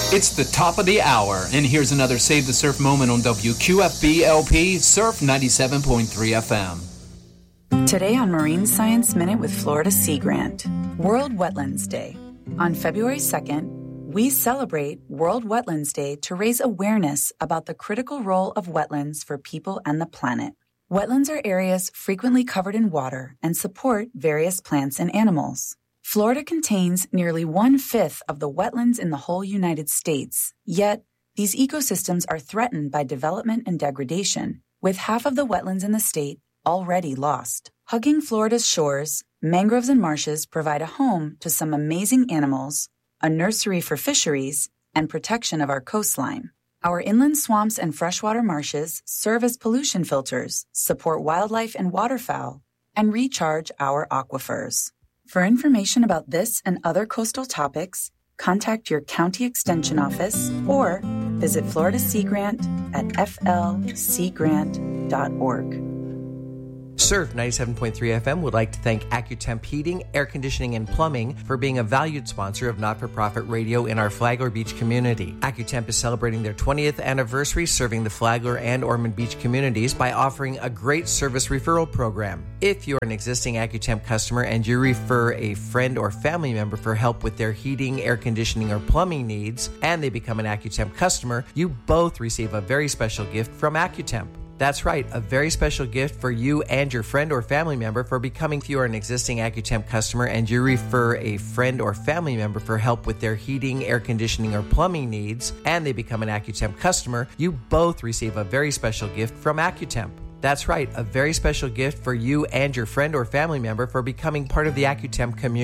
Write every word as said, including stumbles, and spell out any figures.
It's the top of the hour, and here's another Save the Surf moment on W Q F B L P Surf ninety-seven point three F M. Today on Marine Science Minute with Florida Sea Grant, World Wetlands Day. On February second, we celebrate World Wetlands Day to raise awareness about the critical role of wetlands for people and the planet. Wetlands are areas frequently covered in water and support various plants and animals. Florida contains nearly one-fifth of the wetlands in the whole United States, yet these ecosystems are threatened by development and degradation, with half of the wetlands in the state already lost. Hugging Florida's shores, mangroves and marshes provide a home to some amazing animals, a nursery for fisheries, and protection of our coastline. Our inland swamps and freshwater marshes serve as pollution filters, support wildlife and waterfowl, and recharge our aquifers. For information about this and other coastal topics, contact your county extension office or visit Florida Sea Grant at f l sea grant dot org. Surf ninety-seven point three F M would like to thank AccuTemp Heating, Air Conditioning, and Plumbing for being a valued sponsor of not-for-profit radio in our Flagler Beach community. AccuTemp is celebrating their twentieth anniversary serving the Flagler and Ormond Beach communities by offering a great service referral program. If you're an existing AccuTemp customer and you refer a friend or family member for help with their heating, air conditioning, or plumbing needs, and they become an AccuTemp customer, you both receive a very special gift from AccuTemp. That's right, a very special gift for you and your friend or family member for becoming, if you are an existing AccuTemp customer and you refer a friend or family member for help with their heating, air conditioning, or plumbing needs, and they become an AccuTemp customer, you both receive a very special gift from AccuTemp. That's right, a very special gift for you and your friend or family member for becoming part of the AccuTemp community.